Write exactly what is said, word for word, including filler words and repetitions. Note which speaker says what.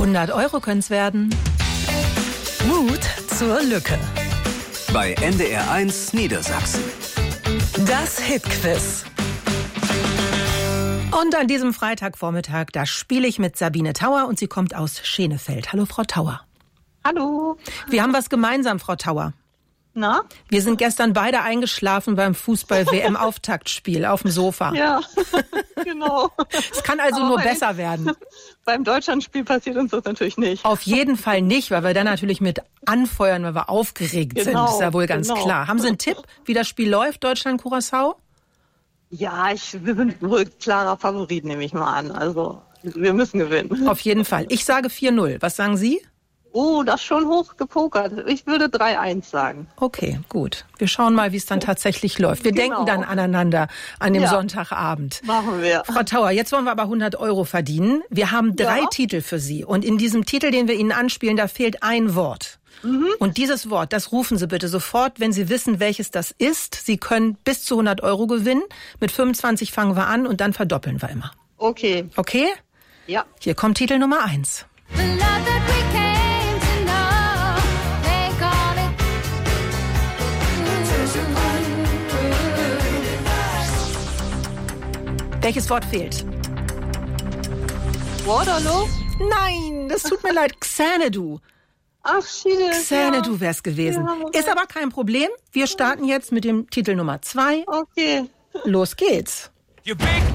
Speaker 1: hundert Euro können's werden. Mut zur Lücke.
Speaker 2: Bei N D R eins Niedersachsen.
Speaker 1: Das Hitquiz. Und an diesem Freitagvormittag, da spiele ich mit Sabine Tauer und sie kommt aus Schenefeld. Hallo, Frau Tauer.
Speaker 3: Hallo.
Speaker 1: Wir haben was gemeinsam, Frau Tauer.
Speaker 3: Na?
Speaker 1: Wir sind gestern beide eingeschlafen beim Fußball-W M-Auftaktspiel auf dem Sofa.
Speaker 3: Ja, genau.
Speaker 1: Es kann also
Speaker 3: Aber
Speaker 1: nur
Speaker 3: bei-
Speaker 1: besser werden.
Speaker 3: Beim Deutschlandspiel passiert uns das natürlich nicht.
Speaker 1: Auf jeden Fall nicht, weil wir dann natürlich mit anfeuern, weil wir aufgeregt sind.
Speaker 3: Genau,
Speaker 1: Das ist ja wohl ganz
Speaker 3: genau.
Speaker 1: klar. Haben Sie einen Tipp, wie das Spiel läuft, Deutschland-Curaçao?
Speaker 3: Ja, ich, wir sind wohl klarer Favorit, nehme ich mal an. Also, wir müssen gewinnen.
Speaker 1: Auf jeden Fall. Ich sage vier null. Was sagen Sie?
Speaker 3: Oh, das ist schon hoch gepokert. Ich würde drei eins sagen.
Speaker 1: Okay, gut. Wir schauen mal, wie es dann tatsächlich läuft. Wir
Speaker 3: Genau.
Speaker 1: denken dann aneinander an dem
Speaker 3: Ja.
Speaker 1: Sonntagabend.
Speaker 3: Machen wir.
Speaker 1: Frau Tauer, jetzt wollen wir aber hundert Euro verdienen. Wir haben drei
Speaker 3: Ja.
Speaker 1: Titel für Sie. Und in diesem Titel, den wir Ihnen anspielen, da fehlt ein Wort.
Speaker 3: Mhm.
Speaker 1: Und dieses Wort, das rufen Sie bitte sofort, wenn Sie wissen, welches das ist. Sie können bis zu hundert Euro gewinnen. Mit fünfundzwanzig fangen wir an und dann verdoppeln wir immer.
Speaker 3: Okay.
Speaker 1: Okay?
Speaker 3: Ja.
Speaker 1: Hier kommt Titel Nummer eins.
Speaker 4: The love that we came to know, they call it
Speaker 1: Welches Wort fehlt?
Speaker 3: Waterloo?
Speaker 1: Nein, das tut mir leid. Xanadu.
Speaker 3: Ach, Schiene.
Speaker 1: Xanadu wär's gewesen.
Speaker 3: Ja, okay.
Speaker 1: Ist aber kein Problem. Wir starten jetzt mit dem Titel Nummer zwei.
Speaker 3: Okay.
Speaker 1: Los geht's.
Speaker 5: You big